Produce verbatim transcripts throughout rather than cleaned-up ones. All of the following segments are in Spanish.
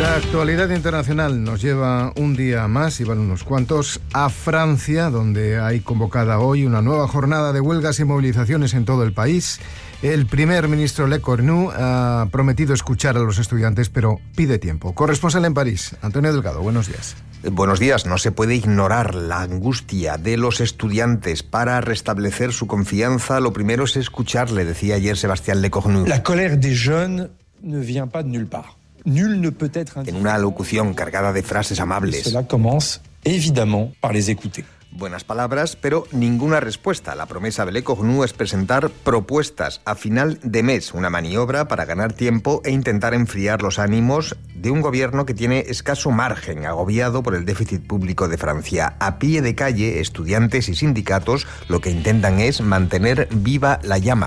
La actualidad internacional nos lleva un día más, y van unos cuantos, a Francia, donde hay convocada hoy una nueva jornada de huelgas y movilizaciones en todo el país. El primer ministro Le Cornu ha prometido escuchar a los estudiantes, pero pide tiempo. Corresponsal en París, Antonio Delgado, buenos días. Buenos días. No se puede ignorar la angustia de los estudiantes. Para restablecer su confianza, lo primero es escuchar, le decía ayer Sébastien Le Cornu. La colère des jeunes ne vient pas de nulle part. Nul ne peut être En una alocución cargada de frases amables. Cela commence évidemment par les écouter. Buenas palabras, pero ninguna respuesta. La promesa de Le Cornu es presentar propuestas a final de mes, una maniobra para ganar tiempo e intentar enfriar los ánimos de un gobierno que tiene escaso margen, agobiado por el déficit público de Francia. A pie de calle, estudiantes y sindicatos lo que intentan es mantener viva la llama.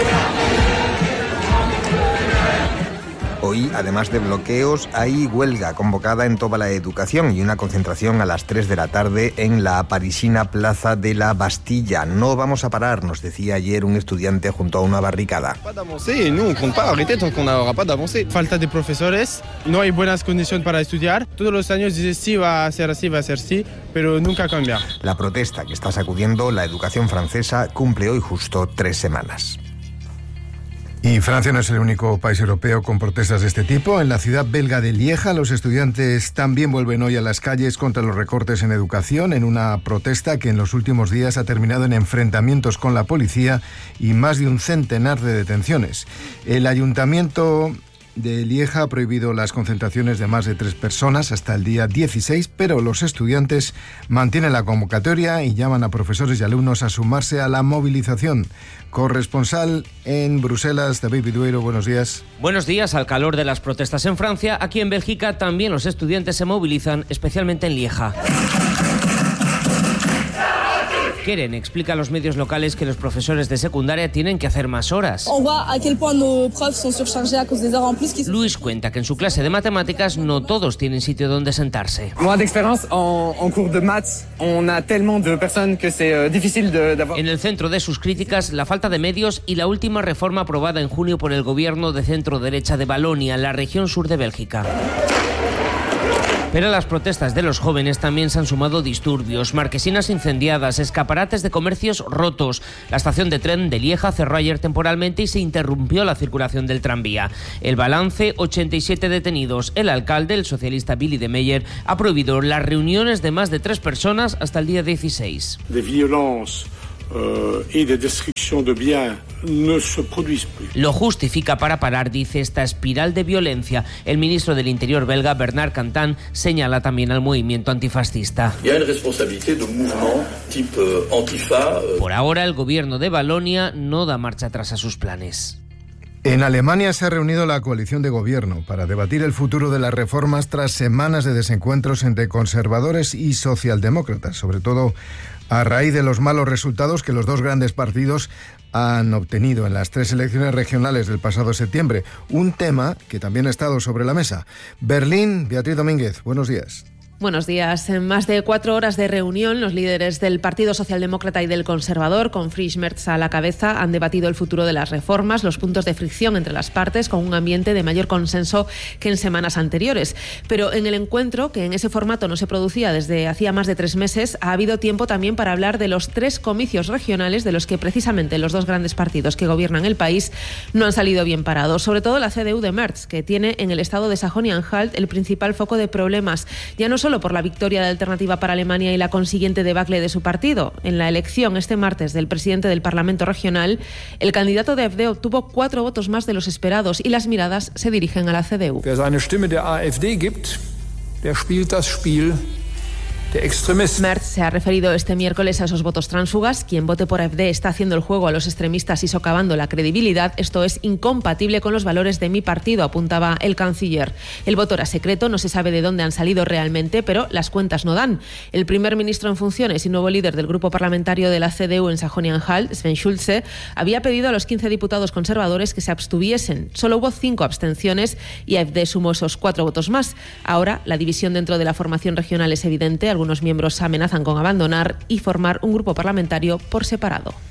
Hoy, además de bloqueos, hay huelga convocada en toda la educación y una concentración a las tres de la tarde en la parisina plaza de la Bastilla. No vamos a parar, nos decía ayer un estudiante junto a una barricada. Falta de profesores, no hay buenas condiciones para estudiar. Todos los años dice sí, va a ser así, va a ser sí, pero nunca cambia. La protesta que está sacudiendo la educación francesa cumple hoy justo tres semanas. Y Francia no es el único país europeo con protestas de este tipo. En la ciudad belga de Lieja, los estudiantes también vuelven hoy a las calles contra los recortes en educación, en una protesta que en los últimos días ha terminado en enfrentamientos con la policía y más de un centenar de detenciones. El ayuntamiento de Lieja ha prohibido las concentraciones de más de tres personas hasta el día dieciséis, pero los estudiantes mantienen la convocatoria y llaman a profesores y alumnos a sumarse a la movilización. Corresponsal en Bruselas, David Vidueiro, buenos días. Buenos días. Al calor de las protestas en Francia, aquí en Bélgica también los estudiantes se movilizan, especialmente en Lieja. Keren explica a los medios locales que los profesores de secundaria tienen que hacer más horas. Luis cuenta que en su clase de matemáticas no todos tienen sitio donde sentarse. En el centro de sus críticas, la falta de medios y la última reforma aprobada en junio por el gobierno de centro-derecha de Valonia, la región sur de Bélgica. Pero a las protestas de los jóvenes también se han sumado disturbios, marquesinas incendiadas, escaparates de comercios rotos. La estación de tren de Lieja cerró ayer temporalmente y se interrumpió la circulación del tranvía. El balance, ochenta y siete detenidos. El alcalde, el socialista Willy de Meyer, ha prohibido las reuniones de más de tres personas hasta el día dieciséis. De violencia y de destrucción de bienes no se produce plus. Lo justifica para parar, dice, esta espiral de violencia. El ministro del Interior belga, Bernard Cantan, señala también al movimiento antifascista. Por ahora, el gobierno de Valonia no da marcha atrás a sus planes. En Alemania se ha reunido la coalición de gobierno para debatir el futuro de las reformas tras semanas de desencuentros entre conservadores y socialdemócratas, sobre todo a raíz de los malos resultados que los dos grandes partidos han obtenido en las tres elecciones regionales del pasado septiembre. Un tema que también ha estado sobre la mesa. Berlín, Beatriz Domínguez, buenos días. Buenos días. En más de cuatro horas de reunión, los líderes del Partido Socialdemócrata y del Conservador, con Friedrich Merz a la cabeza, han debatido el futuro de las reformas, los puntos de fricción entre las partes, con un ambiente de mayor consenso que en semanas anteriores. Pero en el encuentro, que en ese formato no se producía desde hacía más de tres meses, ha habido tiempo también para hablar de los tres comicios regionales de los que precisamente los dos grandes partidos que gobiernan el país no han salido bien parados. Sobre todo la C D U de Merz, que tiene en el estado de Sajonia-Anhalt el principal foco de problemas, ya no solo por la victoria de Alternativa para Alemania y la consiguiente debacle de su partido. En la elección este martes del presidente del Parlamento Regional, el candidato de AfD obtuvo cuatro votos más de los esperados y las miradas se dirigen a la C D U. Wer seine Stimme der AfD gibt, der spielt das Spiel Merz se ha referido este miércoles a esos votos tránsfugas. Quien vote por AfD está haciendo el juego a los extremistas y socavando la credibilidad. Esto es incompatible con los valores de mi partido, apuntaba el canciller. El voto era secreto, no se sabe de dónde han salido realmente, pero las cuentas no dan. El primer ministro en funciones y nuevo líder del grupo parlamentario de la C D U en Sajonia-Anhalt, Sven Schulze, había pedido a los quince diputados conservadores que se abstuviesen. Solo hubo cinco abstenciones y AfD sumó esos cuatro votos más. Ahora, la división dentro de la formación regional es evidente. Algunos miembros amenazan con abandonar y formar un grupo parlamentario por separado.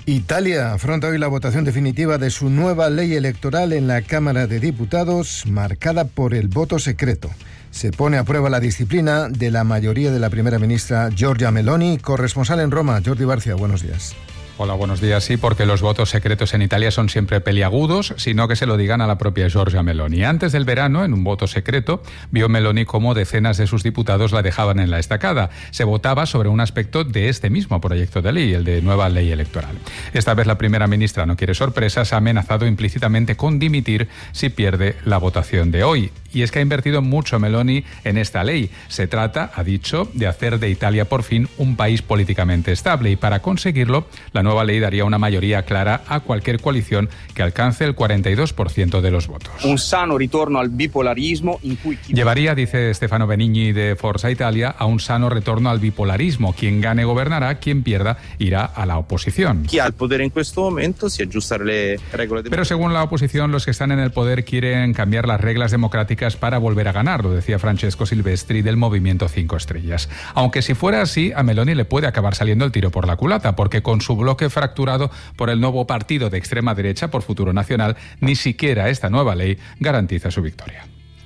Italia afronta hoy la votación definitiva de su nueva ley electoral en la Cámara de Diputados, marcada por el voto secreto. Se pone a prueba la disciplina de la mayoría de la primera ministra Giorgia Meloni, corresponsal en Roma. Jordi Barcia, buenos días. Hola, buenos días. Sí, porque los votos secretos en Italia son siempre peliagudos, sino que se lo digan a la propia Giorgia Meloni. Antes del verano, en un voto secreto, vio Meloni cómo decenas de sus diputados la dejaban en la estacada. Se votaba sobre un aspecto de este mismo proyecto de ley, el de nueva ley electoral. Esta vez la primera ministra no quiere sorpresas, ha amenazado implícitamente con dimitir si pierde la votación de hoy. Y es que ha invertido mucho Meloni en esta ley. Se trata, ha dicho, de hacer de Italia por fin un país políticamente estable, y para conseguirlo, la nueva ley daría una mayoría clara a cualquier coalición que alcance el cuarenta y dos por ciento de los votos. Un sano retorno al bipolarismo. Llevaría, dice Stefano Benigni de Forza Italia, a un sano retorno al bipolarismo. Quien gane gobernará, quien pierda irá a la oposición. Quien ha el poder en este momento si ajustar las reglas de... Pero según la oposición, los que están en el poder quieren cambiar las reglas democráticas para volver a ganar, lo decía Francesco Silvestri del Movimiento Cinco Estrellas. Aunque si fuera así, a Meloni le puede acabar saliendo el tiro por la culata, porque con su bloque fracturado por el nuevo partido de extrema derecha por Futuro Nacional, ni siquiera esta nueva ley garantiza su victoria.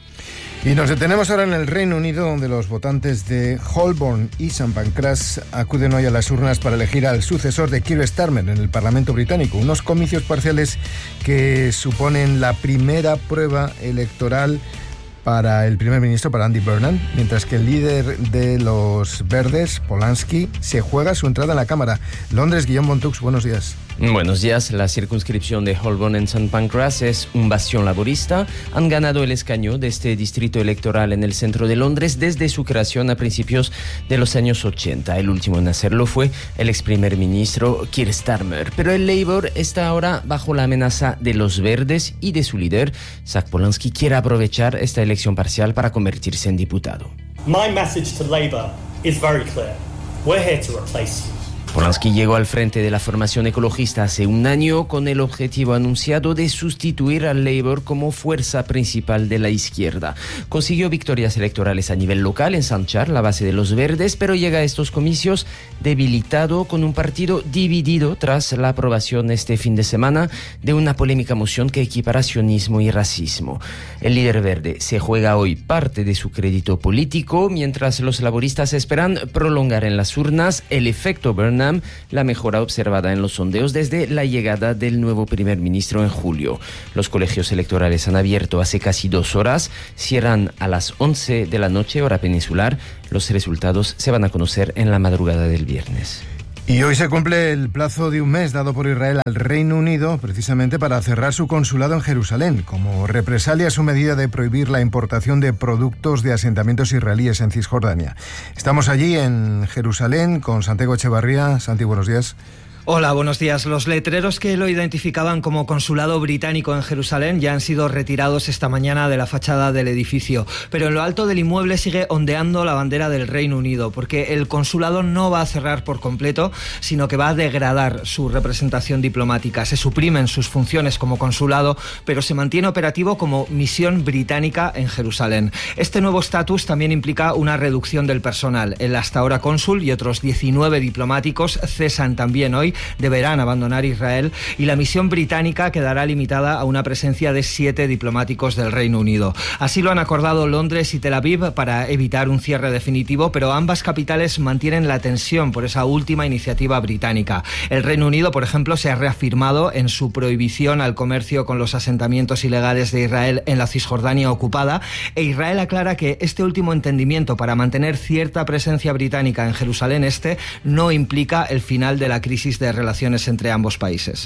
Y nos detenemos ahora en el Reino Unido, donde los votantes de Holborn y Saint Pancras acuden hoy a las urnas para elegir al sucesor de Keir Starmer en el Parlamento británico. Unos comicios parciales que suponen la primera prueba electoral para el primer ministro, para Andy Burnham, mientras que el líder de los Verdes, Polanski, se juega su entrada en la Cámara. Londres, Guillaume Montux, buenos días. Buenos días. La circunscripción de Holborn en Saint Pancras es un bastión laborista. Han ganado el escaño de este distrito electoral en el centro de Londres desde su creación a principios de los años ochenta. El último en hacerlo fue el ex primer ministro Keir Starmer. Pero el Labour está ahora bajo la amenaza de los Verdes y de su líder, Zach Polanski, quiere aprovechar esta elección parcial para convertirse en diputado. My message to Labour is very clear. We're here to replace you. Polanski llegó al frente de la formación ecologista hace un año con el objetivo anunciado de sustituir al Labour como fuerza principal de la izquierda. Consiguió victorias electorales a nivel local en Sanchar, la base de los Verdes, pero llega a estos comicios debilitado, con un partido dividido tras la aprobación este fin de semana de una polémica moción que equipara sionismo y racismo. El líder verde se juega hoy parte de su crédito político, mientras los laboristas esperan prolongar en las urnas el efecto Burnham, la mejora observada en los sondeos desde la llegada del nuevo primer ministro en julio. Los colegios electorales han abierto hace casi dos horas, cierran a las once de la noche, hora peninsular. Los resultados se van a conocer en la madrugada del viernes. Y hoy se cumple el plazo de un mes dado por Israel al Reino Unido precisamente para cerrar su consulado en Jerusalén, como represalia a su medida de prohibir la importación de productos de asentamientos israelíes en Cisjordania. Estamos allí en Jerusalén con Santiago Echevarría. Santi, buenos días. Hola, buenos días. Los letreros que lo identificaban como consulado británico en Jerusalén ya han sido retirados esta mañana de la fachada del edificio, pero en lo alto del inmueble sigue ondeando la bandera del Reino Unido, porque el consulado no va a cerrar por completo, sino que va a degradar su representación diplomática. Se suprimen sus funciones como consulado, pero se mantiene operativo como misión británica en Jerusalén. Este nuevo estatus también implica una reducción del personal. El hasta ahora cónsul y otros diecinueve diplomáticos cesan también hoy, deberán abandonar Israel, y la misión británica quedará limitada a una presencia de siete diplomáticos del Reino Unido. Así lo han acordado Londres y Tel Aviv para evitar un cierre definitivo, pero ambas capitales mantienen la tensión por esa última iniciativa británica. El Reino Unido, por ejemplo, se ha reafirmado en su prohibición al comercio con los asentamientos ilegales de Israel en la Cisjordania ocupada, e Israel aclara que este último entendimiento para mantener cierta presencia británica en Jerusalén Este no implica el final de la crisis de relaciones entre ambos países.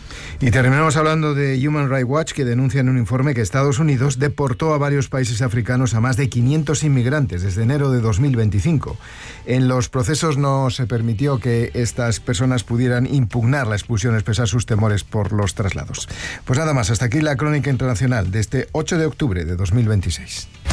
Y terminamos hablando de Human Rights Watch, que denuncia en un informe que Estados Unidos deportó a varios países africanos a más de quinientos inmigrantes desde enero de dos mil veinticinco. En los procesos no se permitió que estas personas pudieran impugnar la expulsión, expresar sus temores por los traslados. Pues nada más, hasta aquí la crónica internacional de este ocho de octubre de dos mil veintiséis.